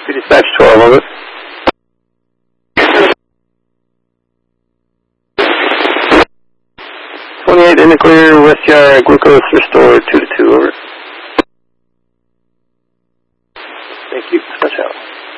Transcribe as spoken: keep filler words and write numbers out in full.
Dispatch twelve, over. twenty-eight in the clear, West Yard, glucose restored two to two, over. Thank you, dispatch out.